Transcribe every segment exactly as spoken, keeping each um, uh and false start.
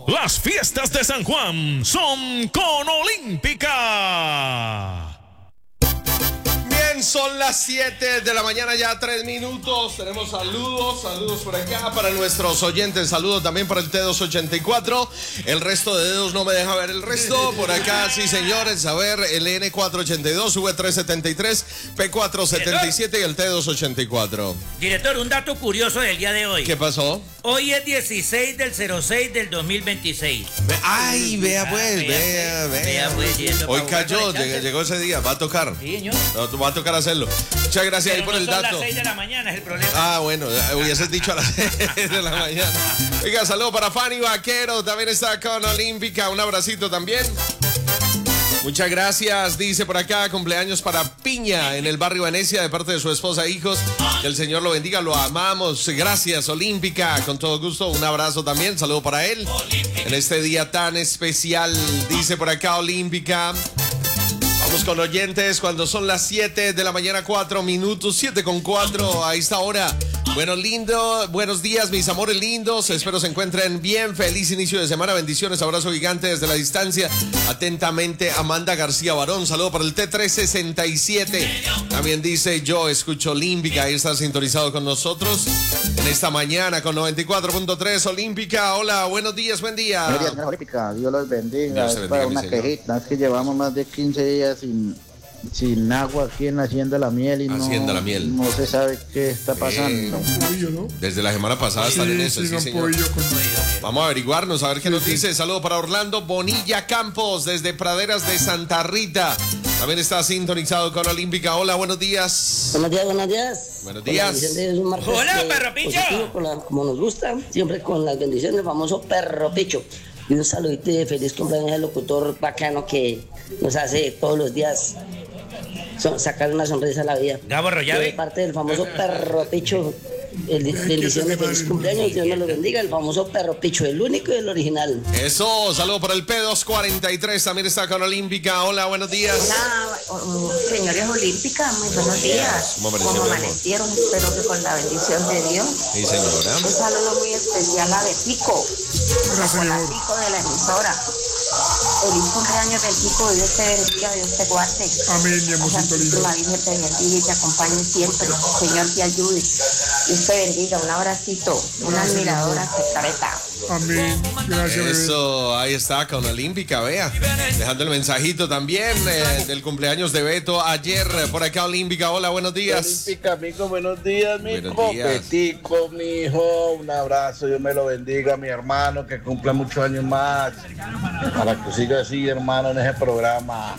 Las fiestas de San Juan son con Olímpica. Son las siete de la mañana, ya tres minutos. Tenemos saludos, saludos por acá para nuestros oyentes. Saludos también para el T doscientos ochenta y cuatro. El resto de dedos no me deja ver el resto. Por acá, sí, señores. A ver, el N cuatrocientos ochenta y dos, V trescientos setenta y tres, P cuatrocientos setenta y siete y el T doscientos ochenta y cuatro. Director, un dato curioso del día de hoy. ¿Qué pasó? Hoy es dieciséis del cero seis del dos mil veintiséis. Ay, vea pues, ah, vea, vea. vea pues, hoy cayó, llegó, llegó ese día. Va a tocar. Sí, señor. Va a tocar hacerlo. Muchas gracias. Pero ahí por no el son dato. las seis de la mañana es el problema. Ah, bueno, hubieses dicho a las seis de la mañana. Oiga, saludo para Fanny Vaquero, también está con Olímpica. Un abracito también. Muchas gracias, dice por acá, cumpleaños para Piña en el barrio Venecia de parte de su esposa e hijos. Que el Señor lo bendiga, lo amamos. Gracias, Olímpica, con todo gusto. Un abrazo también, saludo para él. En este día tan especial, dice por acá Olímpica. Vamos con oyentes cuando son las siete de la mañana, cuatro minutos, siete con cuatro a esta hora. Bueno, lindo, buenos días, mis amores lindos. Espero se encuentren bien. Feliz inicio de semana. Bendiciones, abrazo gigante desde la distancia. Atentamente, Amanda García Barón. Saludo para el T trescientos sesenta y siete. También dice, yo escucho Olímpica. Ahí está sintonizado con nosotros en esta mañana con noventa y cuatro punto tres Olímpica. Hola, buenos días, buen día. Buenos días, Olímpica. Dios los bendiga. Dios es bendiga, para una quejita. Es que llevamos más de quince días sin... sin agua aquí en Hacienda La Miel y Hacienda no, La Miel. no se sabe qué está pasando. Eh, desde la semana pasada están en eso, sí, señor. Vamos a averiguarnos, a ver qué nos dice. Saludo para Orlando Bonilla Campos desde Praderas de Santa Rita. También está sintonizado con Olímpica. Hola, buenos días. Buenos días, buenos días. Buenos días. Hola, perro picho. Como nos gusta, siempre con las bendiciones del famoso perro picho. Y un saludito de feliz cumpleaños al locutor bacano que nos hace todos los días son, sacar una sonrisa a la vida. Gabo Rollave. De parte del famoso perro picho, el, bendiciones, feliz cumpleaños, Dios me lo bendiga, el famoso perro picho, el único y el original. Eso, saludo para el P doscientos cuarenta y tres, también está con Olímpica. Hola, buenos días. Hola, uh, señores Olímpica, muy buenos días. ¿Cómo ¿Cómo amanecieron? Espero que con la bendición de Dios. Sí, señora. Un saludo muy especial a Betico, a la Tico de la emisora. Feliz cumpleaños del Tico, Dios te bendiga, Dios te guarde. Amén, mi amorcito lindo. La Virgen te bendiga y te acompañe siempre. Señor te ayude. Dios te bendiga. Un abracito. Una admiradora secreta. Amén. Gracias, bebé. Eso, ahí está con Olímpica, vea. Dejando el mensajito también eh, del cumpleaños de Beto ayer por acá Olímpica. Hola, buenos días. Olímpica, amigo, buenos días, mijo. Buenos días. Betico, mijo, un abrazo, Dios me lo bendiga, mi hermano, que cumpla muchos años más. Para que siga así, hermano, en ese programa.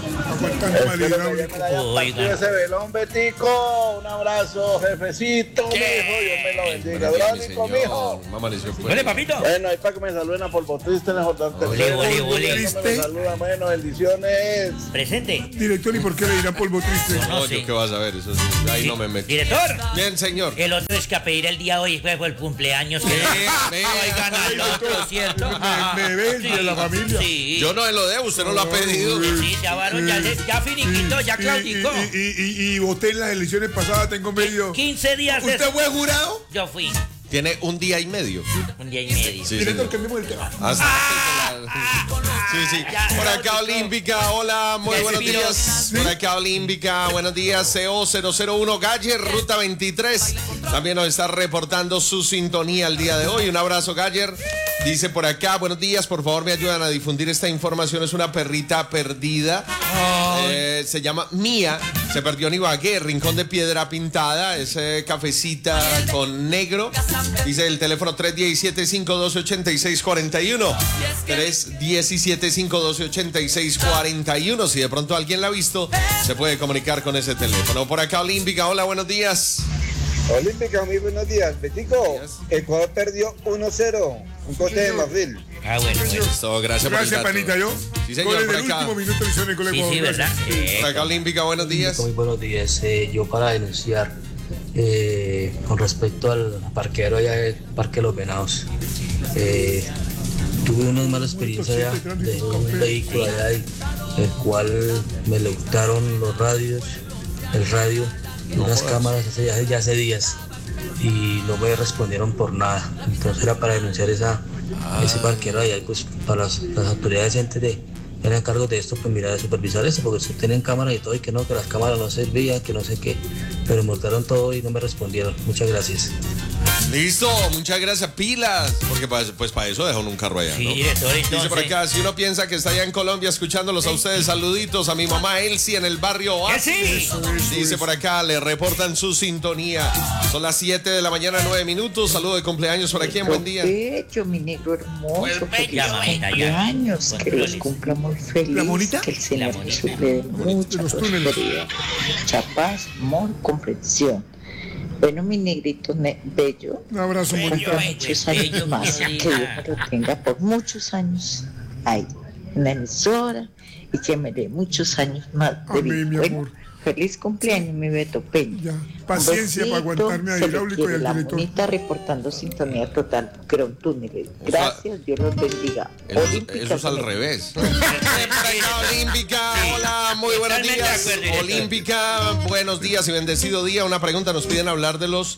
Oiga. Ese velón, Betico, un abrazo, jefecito, mijo, Dios me lo bendiga. Brónico, mijo. Dale, papito. Bueno, ahí para que me saluden a Polvo Triste, les jodante. Ole, ole, ole. Me saluda, bueno, bendiciones. Presente. Director, ¿y por qué le dirán polvo triste? No, No, sé. yo qué vas a ver, eso sí, ahí no me meto. Director. Bien, señor. El otro es que a pedir el día hoy fue, fue el cumpleaños. Que ve. oigan al otro, ¿cierto? Me, me ves de la familia. Sí. Yo no se lo debo, usted no lo ha pedido. Sí, ya varón, ya, se- ya finiquitó, ya claudicó. Y, y, y, y voté en las elecciones pasadas, tengo medio. quince días de... ¿Usted fue jurado? Yo fui Tiene un día y medio. un día y medio. Sí, Director, señor. cambiemos el tema. Hasta Sí, sí. Por acá Olímpica, hola, muy Ya buenos se miró. días. Por acá Olímpica, buenos días. C O cero cero uno Galler, Ruta veintitrés. También nos está reportando su sintonía el día de hoy. Un abrazo, Galler. Dice por acá, buenos días, por favor me ayudan a difundir esta información. Es una perrita perdida. Eh, se llama Mía. Se perdió en Ibagué, Rincón de Piedra Pintada. Es eh, cafecita con negro. Dice el teléfono tres uno siete, cinco uno dos, ocho seis cuatro uno. tres uno siete, cinco uno dos, ocho seis cuatro uno. Si de pronto alguien la ha visto, se puede comunicar con ese teléfono. Por acá Olímpica, hola, buenos días. Olímpica, muy buenos días. Betico, Ecuador perdió uno cero. Un coste de Marfil. Ah, bueno, bueno. Listo, gracias, Gracias, por el dato. panita. Yo. Sí, señor, Gol por del acá. último minuto de el Sí, sí, ¿verdad? Eh, Por acá Olímpica, buenos días. Muy buenos días. Eh, yo para denunciar eh, con respecto al parqueadero allá del Parque de los Venados. Eh, tuve una mala experiencia allá de un vehículo allá el cual me le hurtaron los radios, el radio y unas cámaras hace, hace, ya hace días. y no me respondieron por nada. Entonces era para denunciar esa, ah. ese parquero allá, y pues para las, las autoridades entes de eran cargos de esto, pues mira, de supervisar eso, porque si tienen cámara y todo, y que no, que las cámaras no servían, que no sé qué, pero montaron todo y no me respondieron. Muchas gracias. Listo, muchas gracias, pilas, porque pues, pues para eso dejaron un carro allá, ¿no? Sí, director, entonces. Dice por acá, si uno piensa que está allá en Colombia escuchándolos a ustedes, saluditos a mi mamá Elsie en el barrio Oasis. Sí. Dice por acá, le reportan su sintonía. Son las siete de la mañana, nueve minutos. Saludo de cumpleaños por aquí en Buen Día. Pecho, mi negro hermoso, feliz Ya, mamita, ya. cumpleaños, que los cumplamos feliz, ¿La bonita? que el Señor nos suple de mucha prosperidad, mucha paz, amor, comprensión. Bueno, mi negrito ne bello, Un abrazo, cumpla bonita. muchos años más, que Dios me lo tenga por muchos años ahí, en la emisora, y que me dé muchos años más de Amén, vida. mi Bueno, amor. feliz cumpleaños, mi Beto Peña. Ya. Paciencia para aguantarme al Se le hidráulico y quiere, al la director. bonita reportando sintonía total, Cron Túneles. Gracias, Dios los bendiga. Eso, Olímpica eso es al Colombia. revés. Por acá, Olímpica, hola, muy buenos Totalmente de días. acuerdo, director. Olímpica, buenos días y bendecido día. Una pregunta, nos piden hablar de los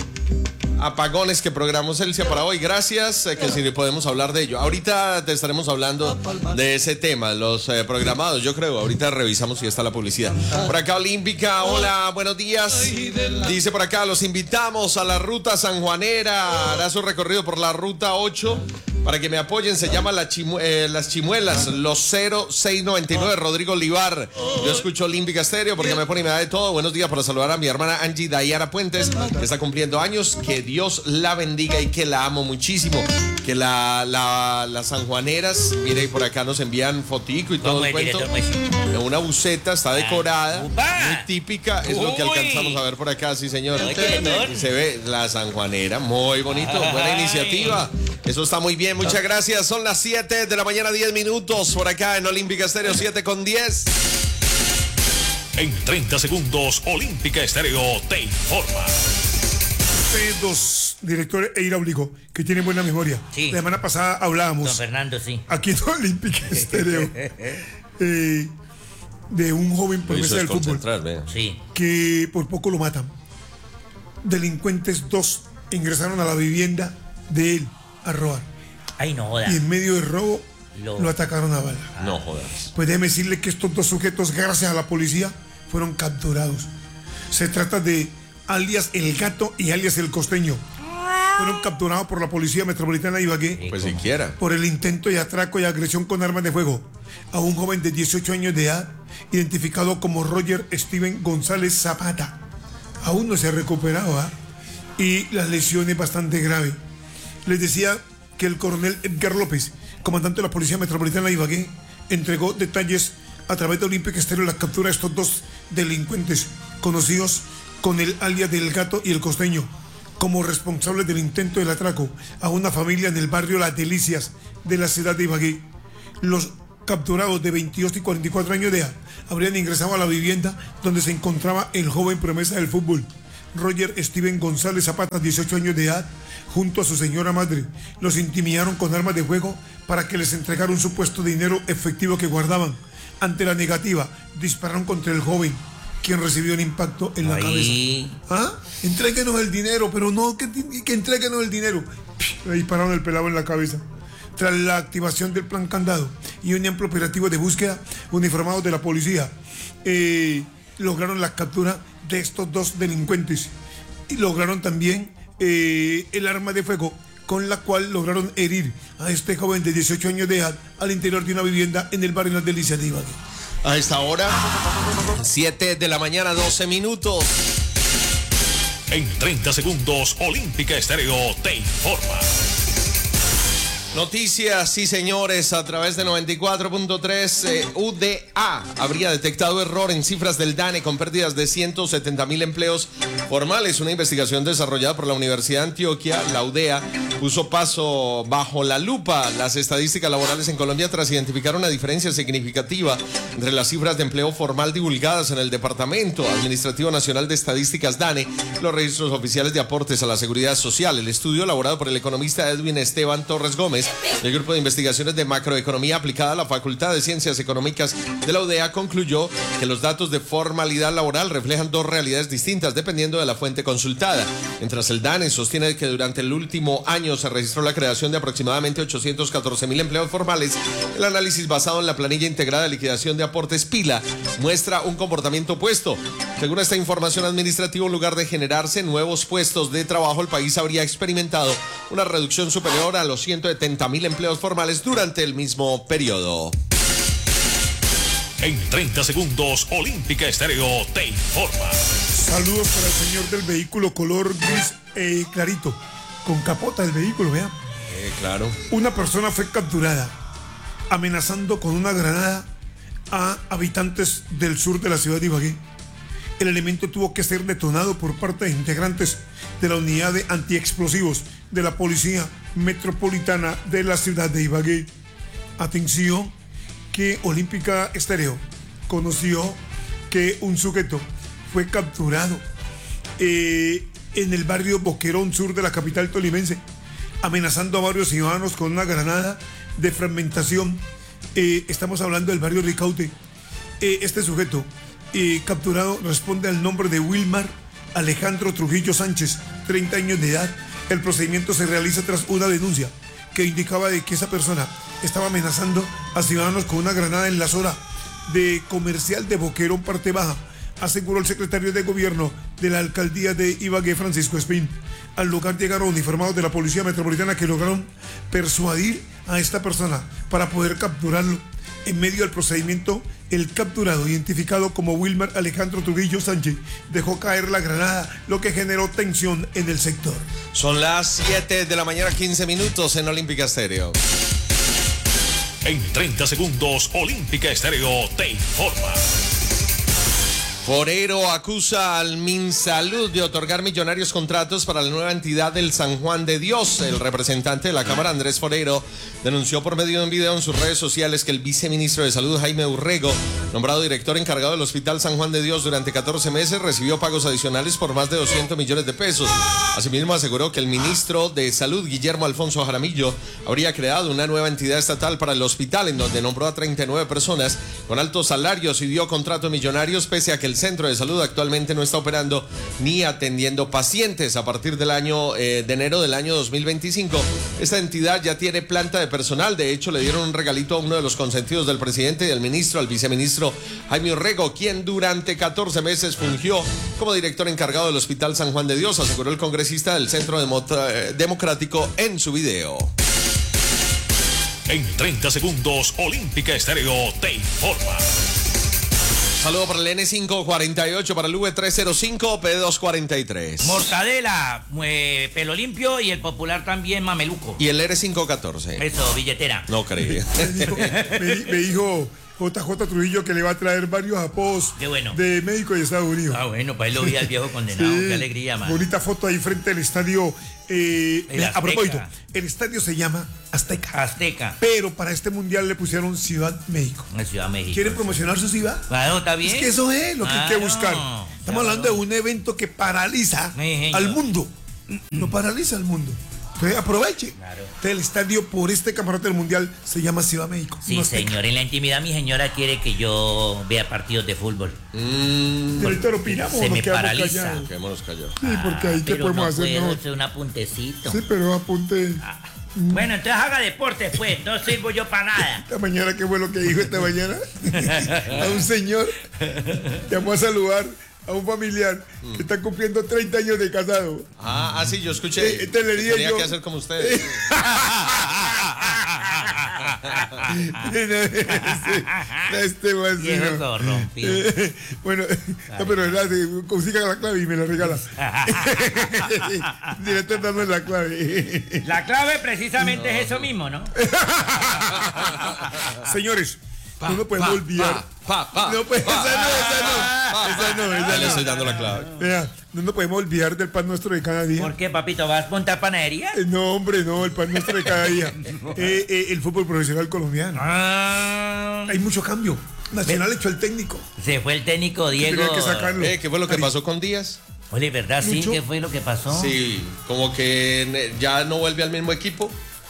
apagones que programó Celsia para hoy. Gracias, eh, que si podemos hablar de ello. Ahorita te estaremos hablando de ese tema, los eh, programados, yo creo. Ahorita revisamos si está la publicidad. Por acá, Olímpica, hola, buenos días. Dice por acá, los invitamos a la ruta sanjuanera. Hará su recorrido por la ruta ocho. Para que me apoyen, se llama la chimu eh, Las Chimuelas, los cero seis noventa y nueve, Rodrigo Olivar. Yo escucho Olímpica Estéreo porque me pone y me da de todo. Buenos días, para saludar a mi hermana Angie Dayara Puentes, que está cumpliendo años. Que Dios la bendiga y que la amo muchísimo. Que la, la, las sanjuaneras, mire, por acá nos envían fotico y todo ¿Cómo el es, cuento. director? Pues, Una buceta, está decorada, ¡Upa! muy típica, es lo que Uy. alcanzamos a ver por acá, sí señor. Oye, director. Y se ve la sanjuanera, muy bonito, buena Ay. iniciativa. Eso está muy bien, muchas gracias. Son las siete de la mañana, diez minutos, por acá en Olímpica Estéreo, siete con diez. En treinta segundos, Olímpica Estéreo te informa. Ustedes dos directores e hidráulico que tienen buena memoria. Sí. La semana pasada Don hablábamos Fernando, sí. aquí en Olímpica Estéreo eh, de un joven promesa del fútbol Sí. que por poco lo matan. Delincuentes dos ingresaron a la vivienda de él a robar. Ay, no joda. Y en medio del robo Lo- lo atacaron a bala. No jodas. Pues déjeme decirle que estos dos sujetos, gracias a la policía, fueron capturados. Se trata de alias El Gato y alias El Costeño. Fueron capturados por la Policía Metropolitana de Ibagué Pues siquiera. por el intento de atraco y agresión con armas de fuego a un joven de dieciocho años de edad, identificado como Roger Steven González Zapata. Aún no se ha recuperado, ¿ah? Y las lesiones bastante graves. Les decía que el coronel Edgar López, comandante de la Policía Metropolitana de Ibagué, entregó detalles a través de Olímpica Estéreo la captura de estos dos delincuentes conocidos con el alias del Gato y el Costeño como responsables del intento del atraco a una familia en el barrio Las Delicias de la ciudad de Ibagué. Los capturados de veintidós y cuarenta y cuatro años de edad habrían ingresado a la vivienda donde se encontraba el joven promesa del fútbol, Roger Steven González Zapata, dieciocho años de edad, junto a su señora madre. Los intimidaron con armas de fuego para que les entregara un supuesto dinero efectivo que guardaban. Ante la negativa, dispararon contra el joven, quien recibió un impacto en la Ay. cabeza. ¿Ah? Entréguenos el dinero, pero no que, que entréguenos el dinero. Le dispararon el pelado en la cabeza. Tras la activación del plan candado y un amplio operativo de búsqueda, uniformados de la policía eh, lograron la captura de estos dos delincuentes y lograron también eh, el arma de fuego con la cual lograron herir a este joven de dieciocho años de edad al interior de una vivienda en el barrio Las Delicias de Ibagué. A esta hora, siete de la mañana, doce minutos. En treinta segundos, Olímpica Estéreo te informa. Noticias, sí señores, a través de noventa y cuatro punto tres, eh, U D A habría detectado error en cifras del DANE con pérdidas de ciento setenta mil empleos formales. Una investigación desarrollada por la Universidad de Antioquia, la U D A, puso paso bajo la lupa las estadísticas laborales en Colombia tras identificar una diferencia significativa entre las cifras de empleo formal divulgadas en el Departamento Administrativo Nacional de Estadísticas DANE, los registros oficiales de aportes a la seguridad social. El estudio elaborado por el economista Edwin Esteban Torres Gómez Jiménez, del Grupo de Investigaciones de Macroeconomía Aplicada a la Facultad de Ciencias Económicas de la U D E A, concluyó que los datos de formalidad laboral reflejan dos realidades distintas dependiendo de la fuente consultada. Mientras el DANE sostiene que durante el último año se registró la creación de aproximadamente ochocientos catorce mil empleos formales, el análisis basado en la planilla integrada de liquidación de aportes PILA muestra un comportamiento opuesto. Según esta información administrativa, en lugar de generarse nuevos puestos de trabajo, el país habría experimentado una reducción superior a los ciento setenta mil empleos formales durante el mismo periodo. En treinta segundos, Olímpica Estéreo te informa. Saludos para el señor del vehículo color gris eh, clarito, con capota del vehículo, vean. Eh, claro. Una persona fue capturada amenazando con una granada a habitantes del sur de la ciudad de Ibagué. El elemento tuvo que ser detonado por parte de integrantes de la unidad de antiexplosivos de la Policía Metropolitana de la ciudad de Ibagué. Atención, que Olímpica Estéreo conoció que un sujeto fue capturado eh, en el barrio Boquerón Sur de la capital tolimense, amenazando a varios ciudadanos con una granada de fragmentación. Eh, estamos hablando del barrio Ricaute. Eh, este sujeto eh, capturado responde al nombre de Wilmar Alejandro Trujillo Sánchez, treinta años de edad. El procedimiento se realiza tras una denuncia que indicaba de que esa persona estaba amenazando a ciudadanos con una granada en la zona de comercial de Boquerón, parte baja, aseguró el secretario de gobierno de la alcaldía de Ibagué, Francisco Espín. Al lugar llegaron uniformados de la Policía Metropolitana que lograron persuadir a esta persona para poder capturarlo. En medio del procedimiento, el capturado, identificado como Wilmar Alejandro Trujillo Sánchez, dejó caer la granada, lo que generó tensión en el sector. Son las siete de la mañana, quince minutos en Olímpica Estéreo. En treinta segundos, Olímpica Estéreo te informa. Forero acusa al Minsalud de otorgar millonarios contratos para la nueva entidad del San Juan de Dios. El representante de la Cámara, Andrés Forero, denunció por medio de un video en sus redes sociales que el viceministro de Salud, Jaime Urrego, nombrado director encargado del Hospital San Juan de Dios durante catorce meses, recibió pagos adicionales por más de doscientos millones de pesos. Asimismo, aseguró que el ministro de Salud, Guillermo Alfonso Jaramillo, habría creado una nueva entidad estatal para el hospital, en donde nombró a treinta y nueve personas con altos salarios y dio contratos millonarios, pese a que el centro de salud actualmente no está operando ni atendiendo pacientes. A partir del año eh, de enero del año dos mil veinticinco, esta entidad ya tiene planta de personal. De hecho, le dieron un regalito a uno de los consentidos del presidente y del ministro, al viceministro Jaime Urrego, quien durante catorce meses fungió como director encargado del Hospital San Juan de Dios, aseguró el congresista del Centro Demo- Democrático en su video. En treinta segundos, Olímpica Estéreo te informa. Saludo para el N cinco cuarenta y ocho, para el V tres cero cinco, P dos cuarenta y tres. Mortadela, eh, pelo limpio, y el popular también mameluco. Y el R cinco catorce. Eso, billetera. No creía. Me dijo, me, me dijo J J Trujillo que le va a traer varios apodos. Qué bueno. De México y Estados Unidos. Ah, bueno, para él lo vi al viejo condenado. Sí, qué alegría, man. Bonita foto ahí frente al estadio. Eh, El a Azteca. propósito, el estadio se llama Azteca. Azteca. Pero para este mundial le pusieron Ciudad México. En Ciudad México. ¿Quieren promocionar su ciudad? Claro, está bien. Es que eso es lo que hay que Claro, buscar. Estamos hablando de un evento que paraliza Sí, señor. al mundo. No paraliza al mundo. Entonces aproveche. Claro. Entonces, el estadio por este campeonato del mundial se llama Ciudad México. Sí, no Azteca. señor. En la intimidad mi señora quiere que yo vea partidos de fútbol. Mm, Y ahorita lo opinamos, Se nos me quedamos paraliza. callados. quedémonos callados. Sí, porque ahí Ah, te pero podemos no hacer puedo, no. hacer un apuntecito. Sí, pero apunte. Bueno, entonces haga deporte, pues. No sirvo yo para nada. Esta mañana, ¿qué fue lo que dijo esta mañana? A un señor llamó a saludar a un familiar que está cumpliendo treinta años de casado. Ah, ah, sí, yo escuché. Eh, este le dije Tenía yo- que hacer como ustedes. Este más, Viejo señor. corrompido. Eh, bueno, no, pero verdad, consiga la clave y me la regala. Director, dame la clave. La clave precisamente es eso mismo, ¿no? Señores, no nos podemos pa, olvidar. pa, pa, no, pues, pa. esa no, esa no. Esa no, esa Ya le no. estoy dando la clave. Vea, no nos podemos olvidar del pan nuestro de cada día. ¿Por qué, papito? ¿Vas a montar panadería? Eh, No, hombre, no, el pan nuestro de cada día. Eh, eh, el fútbol profesional colombiano. Ah, Hay mucho cambio. Nacional echó el técnico. se fue el técnico Diego. Tenía que sacarlo. Eh, ¿Qué fue lo que pasó con Díaz? Oye, ¿verdad? Sí, Lucho. ¿qué fue lo que pasó? Sí, como que ne- ya no vuelve al mismo equipo.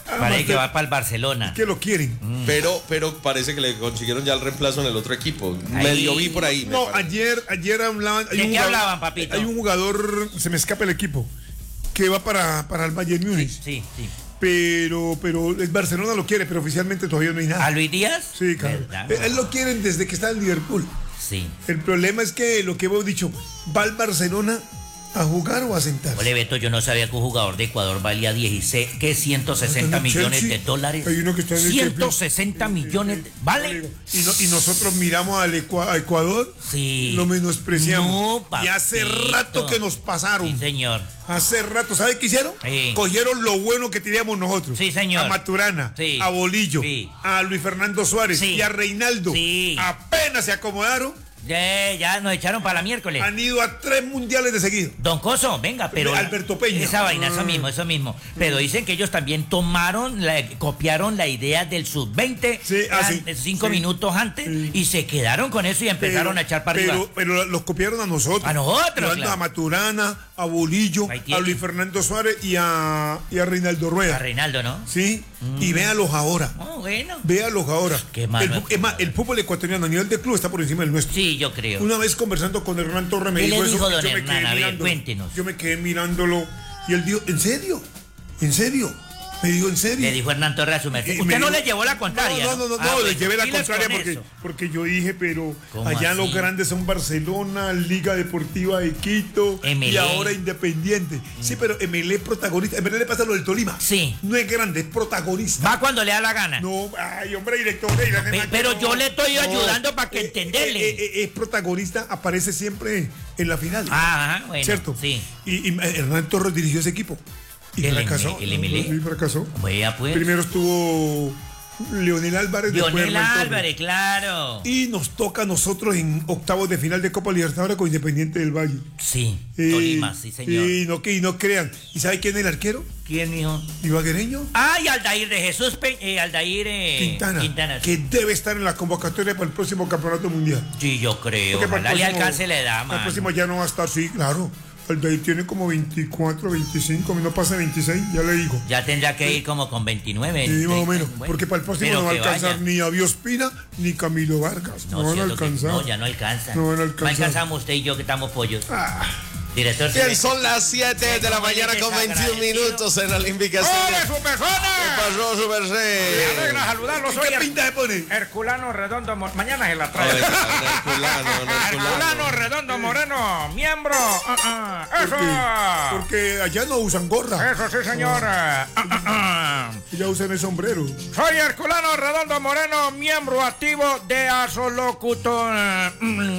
Parece que va para el Barcelona. Que lo quieren. Mm. Pero, pero parece que le consiguieron ya el reemplazo en el otro equipo. Ahí. Medio vi por ahí. No, ayer, ayer hablaban. ¿De qué jugador, hablaban, papito? Hay un jugador, se me escapa el equipo, que va para, para el Bayern Múnich. Sí, sí. Pero, pero el Barcelona lo quiere, pero oficialmente todavía no hay nada. ¿A Luis Díaz? Sí, claro. Él, él lo quieren desde que está en Liverpool. Sí. El problema es que lo que hemos dicho, ¿va al Barcelona a jugar o a sentarse? Ole, Beto, yo no sabía que un jugador de Ecuador valía dieciséis, ¿qué? ciento sesenta millones de dólares. Hay uno que está en el ciento sesenta millones, de, ¿vale? Y, no, y nosotros miramos al Ecu a Ecuador, sí. Lo menospreciamos. No, y hace rato que nos pasaron. Sí, señor. Hace rato, ¿sabe qué hicieron? Sí. Cogieron lo bueno que teníamos nosotros. Sí, señor. A Maturana, sí. a Bolillo, sí. a Luis Fernando Suárez sí. y a Reinaldo. Sí. Apenas se acomodaron. Ya, ya nos echaron para la miércoles. Han ido a tres mundiales de seguido. Don Coso, venga, pero... Alberto Peña. Esa vaina, eso mismo, eso mismo. Pero dicen que ellos también tomaron, la, copiaron la idea del sub veinte sí, ah, sí, cinco sí. minutos antes sí. y se quedaron con eso y empezaron pero, a echar para pero, arriba. Pero los copiaron a nosotros. A nosotros, claro. A Maturana, a Bolillo, a Luis Fernando Suárez y a, y a Reinaldo Rueda. A Reinaldo, ¿no? Sí, mm. y véalos ahora. Oh, bueno. Véalos ahora. Qué malo. El, es más, el fútbol ecuatoriano a nivel de club está por encima del nuestro. Sí, yo creo. Una vez conversando con Hernán Torres me ¿Qué dijo le dijo eso, don yo me Hernán? quedé A ver, mirándolo. cuéntenos. Yo me quedé mirándolo y él dijo, ¿en serio? ¿En serio? Me dijo, ¿en serio? Le dijo Hernán Torres a su merced. Usted no dijo, le llevó la contraria. No, no, no, no, ah, no bueno, le llevé la contraria porque, eso. porque yo dije, pero allá así? los grandes son Barcelona, Liga Deportiva de Quito M L E. y ahora Independiente. Mm. Sí, pero M L E es protagonista. M L E le pasa lo del Tolima. Sí. No es grande, es protagonista. Va cuando le da la gana. No, ay, hombre, director. Pe, pero no, yo le estoy no, ayudando para que eh, entenderle. Eh, eh, es protagonista, aparece siempre en la final. Ajá, bueno. ¿Cierto? Sí. Y, y Hernán Torres dirigió ese equipo. Y el fracasó. El M L E. Sí, fracasó. Vea, pues. Primero estuvo Leonel Álvarez. Leonel Álvarez, claro. Y nos toca a nosotros en octavos de final de Copa Libertadores con Independiente del Valle. Sí, eh, Tolima, sí, señor. Y no, que, y no crean. ¿Y sabe quién es el arquero? ¿Quién, hijo? Ibaguereño. Ay, Aldair de Jesús Pe eh, Aldair eh, Quintana, Quintana. Que debe estar en la convocatoria para el próximo campeonato mundial. Sí, yo creo. Ojalá le alcance la edad, man. El próximo ya no va a estar, sí, claro. Aldair tiene como veinticuatro, veinticinco, no pasa veintiséis, ya le digo. Ya tendrá que ir como con veintinueve. Sí, más o menos. Bueno, porque para el próximo no va a alcanzar vaya. Ni a Biospina ni Camilo Vargas. No, no van a alcanzar. No, ya no alcanza. No van a alcanzar. No alcanzamos usted y yo que estamos pollos. Ah. Director. Bien, son las siete de la mañana con veintiún minutos en Olímpica. ¡Hola, su persona! ¿Qué pasó, su merced? Me alegra saludarlo. Soy ¿Qué pinta de pone? Herculano Redondo Moreno. Mañana se la trae. Herculano, Herculano Redondo Moreno, miembro. Uh, uh, eso. Porque, porque allá no usan gorra. Eso sí, señor. Uh, uh, uh. Ya usan el sombrero. Soy Herculano Redondo Moreno, miembro activo de Asolocutogada.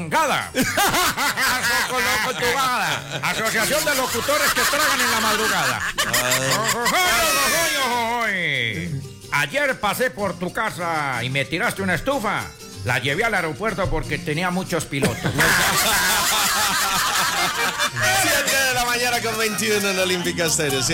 Asolocutogada. Asociación de locutores que tragan en la madrugada. Ayer pasé por tu casa y me tiraste una estufa. La llevé al aeropuerto porque tenía muchos pilotos. siete de la mañana con veintiuno en Olímpica Estéreo.